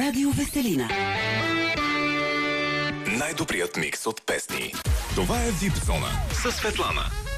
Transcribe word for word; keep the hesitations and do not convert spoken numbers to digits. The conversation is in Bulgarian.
Радио Веселина. Най-добрият микс от песни. Това е Вип Зона със Светлана.